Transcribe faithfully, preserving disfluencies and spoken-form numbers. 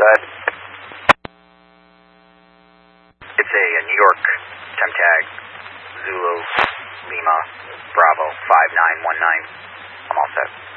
Go ahead. It's a, a New York temp tag, Zulu, Lima, Bravo, five nine one nine. I'm all set.